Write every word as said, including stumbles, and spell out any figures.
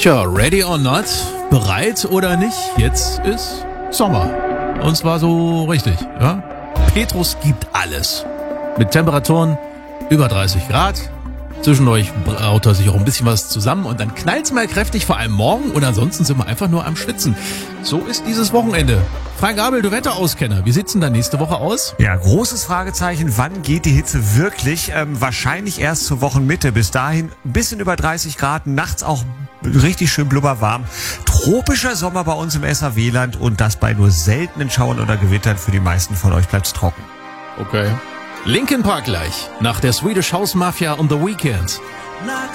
Tja, ready or not, bereit oder nicht, jetzt ist Sommer. Und zwar so richtig, ja? Petrus gibt alles. Mit Temperaturen über dreißig Grad. Zwischendurch braut er sich auch ein bisschen was zusammen und dann knallt's mal kräftig, vor allem morgen, und ansonsten sind wir einfach nur am Schwitzen. So ist dieses Wochenende. Frank Abel, du Wetterauskenner, wie sieht's denn da nächste Woche aus? Ja, großes Fragezeichen, wann geht die Hitze wirklich? Ähm, wahrscheinlich erst zur Wochenmitte. Bis dahin ein bisschen über dreißig Grad, nachts auch richtig schön blubberwarm. Tropischer Sommer bei uns im S H W-Land und das bei nur seltenen Schauern oder Gewittern. Für die meisten von euch bleibt's trocken. Okay. Linkin Park gleich, nach der Swedish House Mafia und The Weeknd.